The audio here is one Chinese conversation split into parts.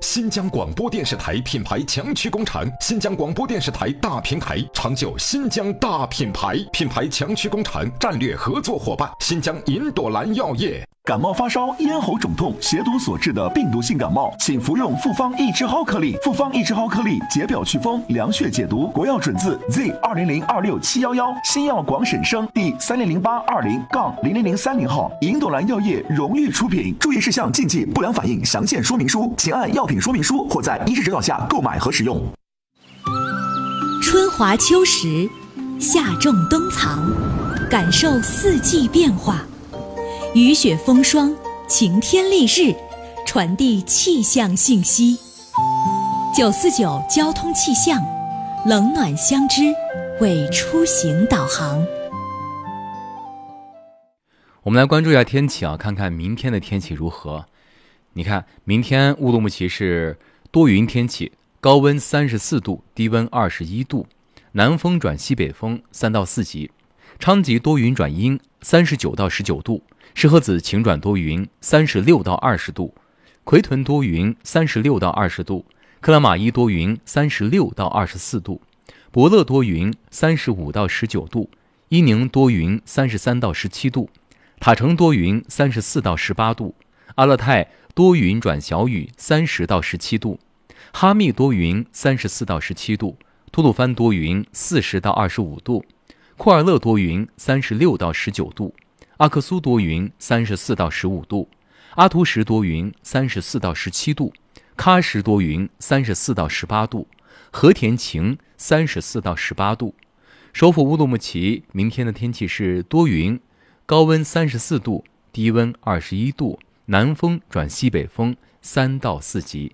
新疆广播电视台品牌强驱工厂，新疆广播电视台大平台，长久新疆大品牌，品牌强驱工厂战略合作伙伴，新疆银朵兰药业。 感冒发烧、咽喉肿痛、血毒所致的病毒性感冒，请服用复方益智蒿颗粒。复方益智蒿颗粒解表祛风、凉血解毒，国药准字 Z20026711，新药广审生第300820-0030号，银朵兰药业荣誉出品。注意事项、禁忌、不良反应详见说明书，请按药品说明书或在医师指导下购买和使用。 春华秋实，夏种冬藏，感受四季变化。雨雪风霜，晴天丽日，传递气象信息。949交通气象，冷暖相知，为出行导航。 我们来关注一下天气啊，看看明天的天气如何。你看，明天乌鲁木齐是多云天气，高温34度，低温21度，南风转西北风3到4级。昌吉多云转阴，39到19度。石河子晴转多云，36到20度；奎屯多云，36到20度；克拉玛依多云，36到24度；博乐多云，35到19度；伊宁多云，33到17度；塔城多云，34到18度；阿勒泰多云转小雨，30到17度；哈密多云，34到17度；吐鲁番多云，40到25度；库尔勒多云，36到19度；阿克苏多云34到15度，阿图什多云34到17度，喀什多云34到18度，和田晴34到18度。首府乌鲁木齐明天的天气是多云，高温34度，低温21度，南风转西北风3到4级。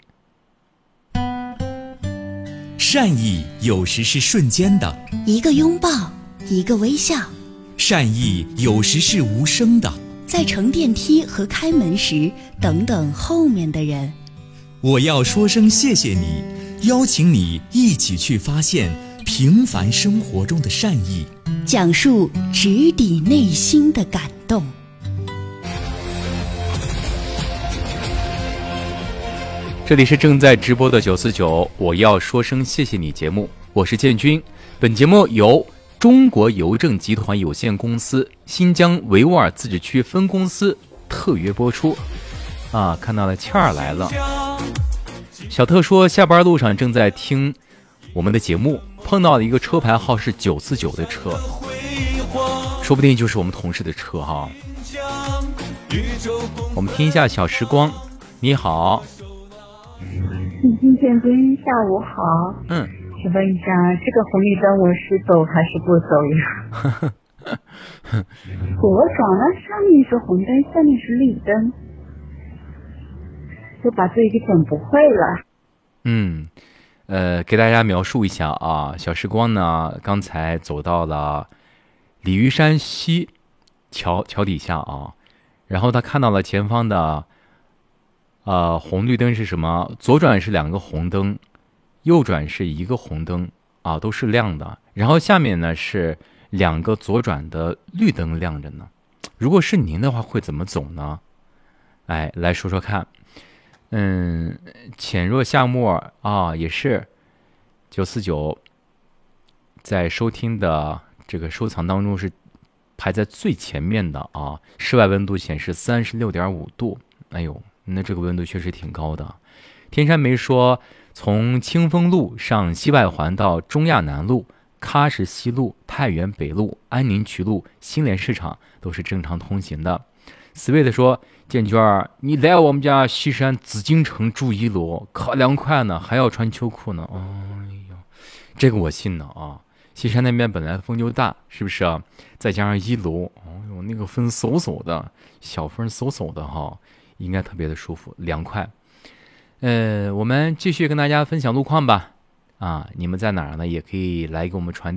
善意有时是瞬间的， 一个拥抱，一个微笑。 善意有时是无声的， 在乘电梯和开门时等等后面的人。 我要说声谢谢你，邀请你一起去发现平凡生活中的善意， 讲述直抵内心的感动。 这里是正在直播的949，我要说声谢谢你节目，我是建军。本节目由中国邮政集团有限公司新疆维吾尔自治区分公司特约播出。看到了倩儿来了。小特说下班路上正在听我们的节目，碰到了一个车牌号是949的车，说不定就是我们同事的车哈。我们听一下小时光。你好。 建军下午好。请问一下，这个红绿灯我是走还是不走呀？左转了，上面是红灯，下面是绿灯，就把这个整不会了。给大家描述一下啊，小时光呢，刚才走到了鲤鱼山西桥底下啊，然后他看到了前方的红绿灯是什么？左转是2个红灯。右转是1个红灯啊，都是亮的。然后下面呢是2个左转的绿灯亮着呢。如果是您的话，会怎么走呢？来说说看。浅若夏末啊，也是949在收听的这个收藏当中是排在最前面的啊。室外温度显示36.5度，哎呦，那这个温度确实挺高的。天山梅说，从清风路上西外环到中亚南路、喀什西路、太原北路、安宁渠路、新联市场都是正常通行的。Sweet 说，建娟儿，你来我们家西山紫禁城住1楼，可凉快呢，还要穿秋裤呢。哎呦，这个我信呢啊！西山那边本来风就大，是不是啊？再加上1楼，那个风嗖嗖的，小风嗖嗖的哈，应该特别的舒服凉快。我们继续跟大家分享路况吧。你们在哪儿呢？也可以来给我们传递。